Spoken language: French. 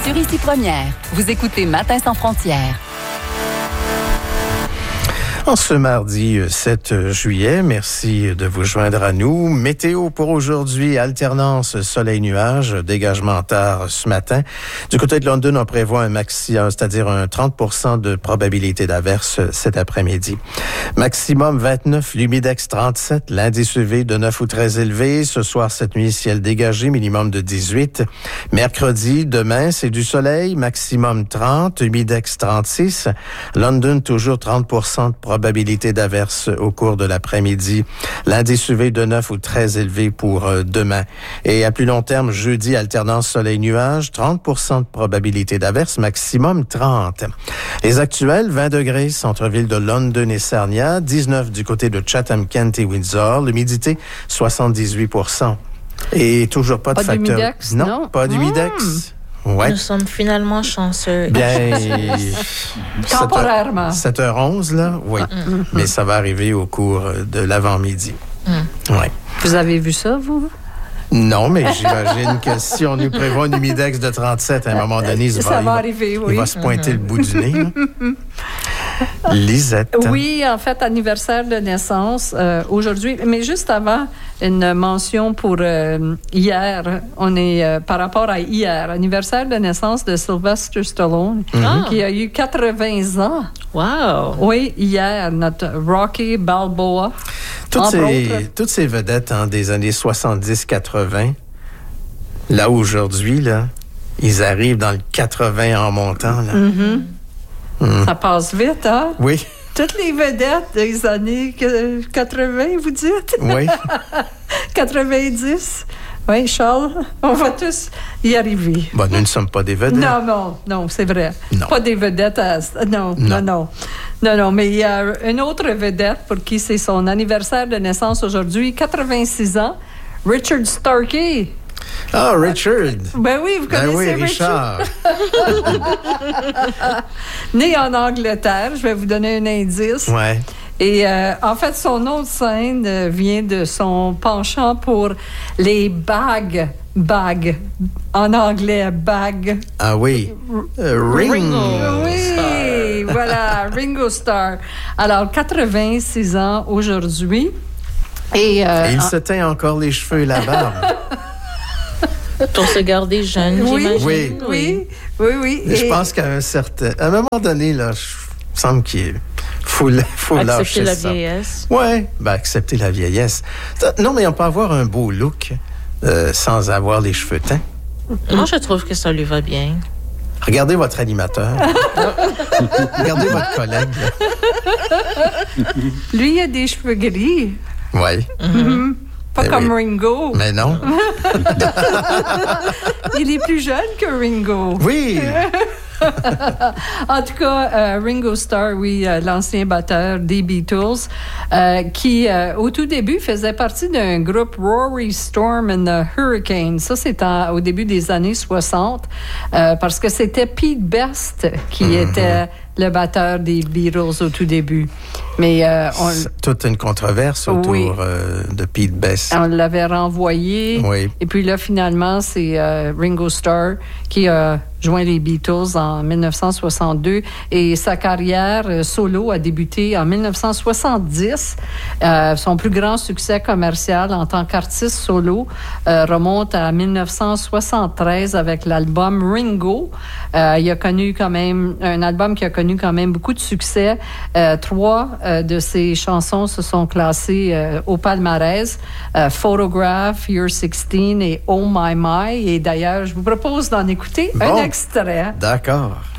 sur Ici Première. Vous écoutez Matin sans frontières. En ce mardi 7 juillet, merci de vous joindre à nous. Météo pour aujourd'hui, alternance soleil-nuage, dégagement tard ce matin. Du côté de London, on prévoit un maximum, c'est-à-dire un 30% de probabilité d'averse cet après-midi. Maximum 29, l'humidex 37, l'indice UV de 9 ou très élevé. Ce soir, cette nuit, ciel dégagé, minimum de 18. Mercredi, demain, c'est du soleil, maximum 30, humidex 36. London, toujours 30% de probabilité d'averse au cours de l'après-midi. L'indice UV de 9 ou très élevé pour demain. Et à plus long terme, jeudi, alternance soleil-nuage, 30% de probabilité d'averse, maximum 30. Les actuels, 20 degrés, centre-ville de London et Sarnia, 19 du côté de Chatham, Kent et Windsor, l'humidité, 78%. Et toujours pas de facteur... d'humidex, non? Pas d'humidex. Ouais. Nous sommes finalement chanceux. Bien, temporairement. 7h11, là, oui. Mais ça va arriver au cours de l'avant-midi. Ouais. Vous avez vu ça, vous? Non, mais j'imagine que si on nous prévoit un humidex de 37, à un moment donné, ça va arriver, oui. Il va se pointer le bout du nez. Lisette. Oui, en fait, anniversaire de naissance aujourd'hui. Mais juste avant, une mention pour hier. On est par rapport à hier, anniversaire de naissance de Sylvester Stallone, qui a eu 80 ans. Wow! Oui, hier, notre Rocky Balboa. Toutes ces vedettes des années 70-80, là aujourd'hui, là, ils arrivent dans le 80 en montant. Là. Ça passe vite, hein? Oui. Toutes les vedettes des années 80, vous dites? Oui. 90. Oui, Charles, on va tous y arriver. Bon, nous ne sommes pas des vedettes. Non, c'est vrai. Non. Pas des vedettes Non, mais il y a une autre vedette pour qui c'est son anniversaire de naissance aujourd'hui, 86 ans, Richard Starkey. Ah, Richard. Ben oui, vous connaissez oui, Richard. Né en Angleterre, je vais vous donner un indice. Ouais. Et en fait, son nom de scène vient de son penchant pour les bagues. En anglais, bag. Ah oui. Ringo. Oui, voilà, Ringo Starr. Alors, 86 ans aujourd'hui. Et il se teint encore les cheveux et la barbe. Pour se garder jeune, j'imagine. Oui. Et je pense qu'à un moment donné, là, il me semble qu'il faut lâcher ça. Accepter la vieillesse. Oui, accepter la vieillesse. Non, mais on peut avoir un beau look sans avoir les cheveux teints. Moi, je trouve que ça lui va bien. Regardez votre animateur. Regardez votre collègue. Là. Lui, il a des cheveux gris. Oui. Pas comme Ringo. Mais non. Il est plus jeune que Ringo. Oui. En tout cas, Ringo Starr, oui, l'ancien batteur des Beatles, qui, au tout début, faisait partie d'un groupe Rory Storm and the Hurricanes. Ça, c'est au début des années 60, parce que c'était Pete Best qui était le batteur des Beatles au tout début. Mais toute une controverse autour de Pete Best. On l'avait renvoyé. Oui. Et puis là, finalement, c'est Ringo Starr qui a joint les Beatles en 1962. Et sa carrière solo a débuté en 1970. Son plus grand succès commercial en tant qu'artiste solo remonte à 1973 avec l'album Ringo. Il a connu quand même un album qui a connu quand même beaucoup de succès. 3 de ses chansons se sont classées au palmarès. Photograph, You're 16 et Oh My My. Et d'ailleurs, je vous propose d'en écouter un extrait. D'accord.